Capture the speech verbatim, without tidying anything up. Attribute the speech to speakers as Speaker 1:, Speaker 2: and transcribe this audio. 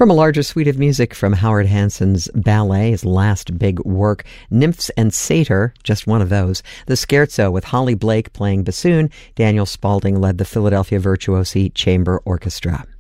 Speaker 1: From a larger suite of music from Howard Hanson's ballet, his last big work, Nymphs and Satyr, just one of those. The Scherzo with Holly Blake playing bassoon. Daniel Spaulding led the Philadelphia Virtuosi Chamber Orchestra.